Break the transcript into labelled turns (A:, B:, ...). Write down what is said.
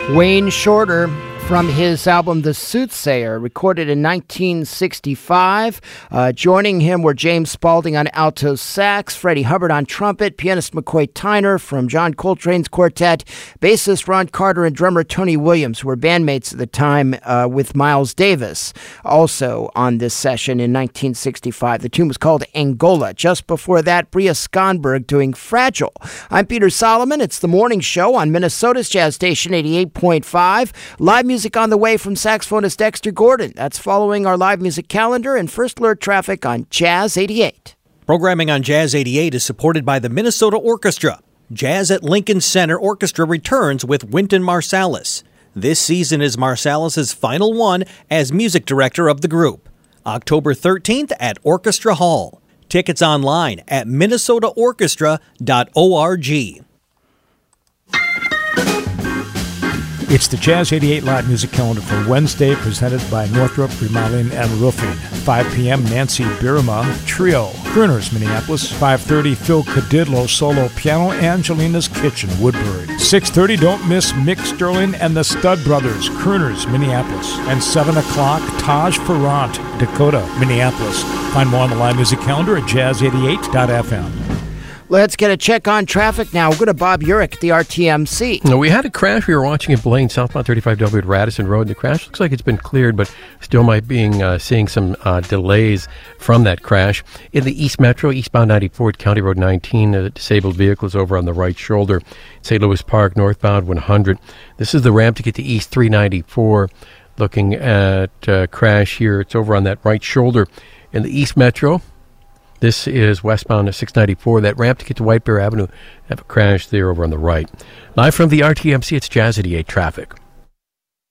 A: Wayne Shorter from his album The Soothsayer, recorded in 1965. Joining him were James Spaulding on alto sax, Freddie Hubbard on trumpet, pianist McCoy Tyner from John Coltrane's quartet, bassist Ron Carter, and drummer Tony Williams, who were bandmates at the time with Miles Davis, also on this session in 1965. The tune was called Angola. Just before that, Bria Skonberg doing Fragile. I'm Peter Solomon. It's the morning show on Minnesota's Jazz Station 88.5. Live music on the way from saxophonist Dexter Gordon. That's following our live music calendar and first alert traffic on Jazz 88.
B: Programming on Jazz 88 is supported by the Minnesota Orchestra. Jazz at Lincoln Center Orchestra returns with Wynton Marsalis. This season is Marsalis' final one as music director of the group. October 13th at Orchestra Hall. Tickets online at minnesotaorchestra.org.
C: It's the Jazz 88 live music calendar for Wednesday, presented by Northrop Remodeling and Roofing. 5 p.m., Nancy Birma Trio, Crooners, Minneapolis. 5:30, Phil Cadidlo, solo piano, Angelina's Kitchen, Woodbury. 6:30, don't miss Mick Sterling and the Stud Brothers, Crooners, Minneapolis. And 7 o'clock, Taj Farrant, Dakota, Minneapolis. Find more on the live music calendar at jazz88.fm.
A: Let's get a check on traffic now. We'll go to Bob Urich at the RTMC.
D: Now, we had a crash we were watching in Blaine, southbound 35W at Radisson Road. The crash looks like it's been cleared, but still might be seeing some delays from that crash. In the East Metro, eastbound 94 at County Road 19, a disabled vehicle is over on the right shoulder. St. Louis Park, northbound 100. This is the ramp to get to East 394. Looking at crash here, it's over on that right shoulder. In the East Metro, this is westbound at 694. That ramp to get to White Bear Avenue, have a crash there over on the right. Live from the RTMC, it's Jazz 88 traffic.